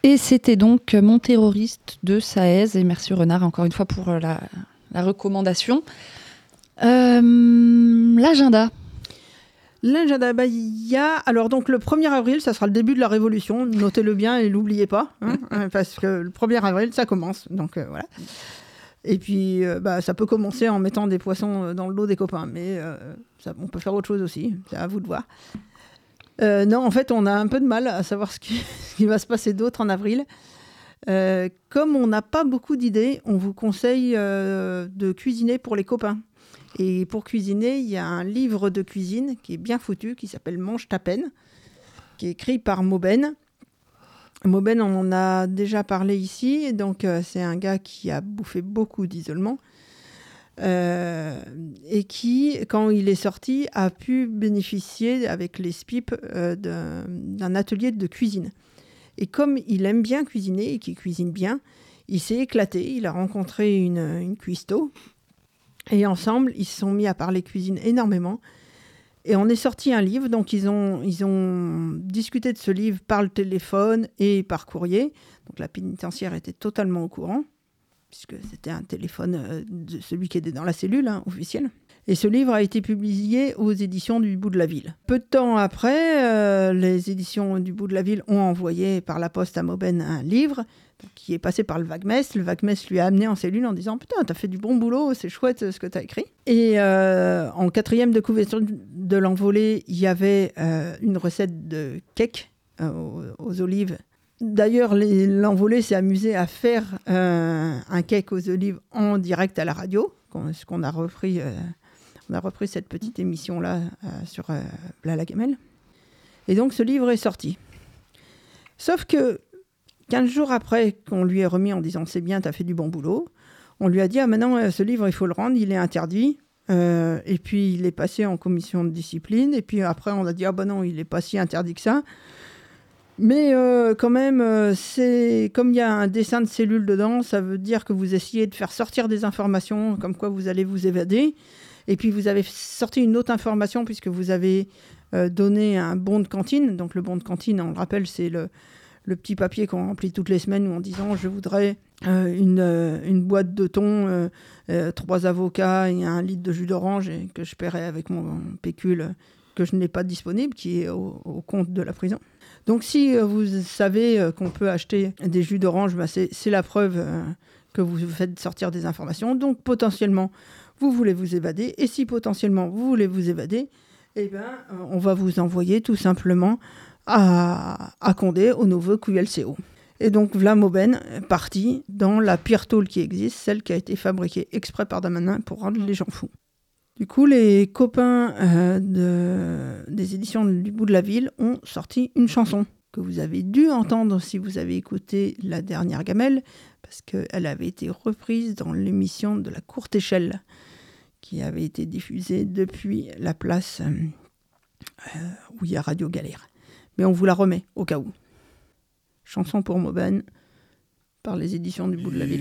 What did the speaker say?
Et c'était donc Mon terroriste de Saez. Et merci Renard encore une fois pour la recommandation. L'agenda. L'agenda, il y a... Alors, donc, le 1er avril, ça sera le début de la Révolution. Notez-le bien et l'oubliez pas. Parce que le 1er avril, ça commence. Donc, voilà. Et puis, ça peut commencer en mettant des poissons dans le dos des copains. Mais on peut faire autre chose aussi. C'est à vous de voir. Non, en fait, on a un peu de mal à savoir ce qui va se passer d'autre en avril. Comme on n'a pas beaucoup d'idées, on vous conseille de cuisiner pour les copains. Et pour cuisiner, il y a un livre de cuisine qui est bien foutu, qui s'appelle Mange ta peine, qui est écrit par Mauben. Mauben, on en a déjà parlé ici. Donc, c'est un gars qui a bouffé beaucoup d'isolement. Et qui, quand il est sorti, a pu bénéficier avec les SPIP d'un atelier de cuisine. Et comme il aime bien cuisiner et qu'il cuisine bien, il s'est éclaté. Il a rencontré une cuistot. Et ensemble, ils se sont mis à parler cuisine énormément. Et on est sorti un livre. Donc, ils ont discuté de ce livre par le téléphone et par courrier. Donc, la pénitentiaire était totalement au courant, puisque c'était un téléphone de celui qui était dans la cellule, officielle. Et ce livre a été publié aux éditions du Bout de la Ville. Peu de temps après, les éditions du Bout de la Ville ont envoyé par la poste à Mauben un livre qui est passé par le Wagmesse. Le Wagmesse lui a amené en cellule en disant « Putain, t'as fait du bon boulot, c'est chouette ce que t'as écrit ». Et en 4e de couverture de l'envolée, il y avait une recette de cake aux olives. D'ailleurs, l'envolée s'est amusé à faire un cake aux olives en direct à la radio, ce qu'on a repris. On a repris cette petite émission-là sur la Gamelle. Et donc, ce livre est sorti. Sauf que 15 jours après qu'on lui ait remis en disant « C'est bien, t'as fait du bon boulot », on lui a dit « Ah, maintenant, ce livre, il faut le rendre, il est interdit. » Et puis, il est passé en commission de discipline. Et puis après, on a dit « Ah, bah non, il n'est pas si interdit que ça. » Mais quand même, comme il y a un dessin de cellule dedans, ça veut dire que vous essayez de faire sortir des informations comme quoi vous allez vous évader. Et puis, vous avez sorti une autre information puisque vous avez donné un bon de cantine. Donc, le bon de cantine, on le rappelle, c'est le petit papier qu'on remplit toutes les semaines en disant « Je voudrais une boîte de thon, 3 avocats et 1 litre de jus d'orange et que je paierai avec mon pécule que je n'ai pas disponible, qui est au compte de la prison. » Donc, si vous savez qu'on peut acheter des jus d'orange, c'est la preuve que vous faites sortir des informations. Donc, potentiellement, vous voulez vous évader. Et si potentiellement, vous voulez vous évader, on va vous envoyer tout simplement à Condé, au nouveau QLCO. Et donc, Vla Mauben est parti dans la pire tôle qui existe, celle qui a été fabriquée exprès par Damanin pour rendre les gens fous. Du coup, les copains des éditions du Bout de la Ville ont sorti une chanson que vous avez dû entendre si vous avez écouté la dernière Gamelle, parce qu'elle avait été reprise dans l'émission de la Courte Échelle, qui avait été diffusée depuis la place où il y a Radio Galère. Mais on vous la remet, au cas où. Chanson pour Mauben, par les éditions du Bout de la Ville.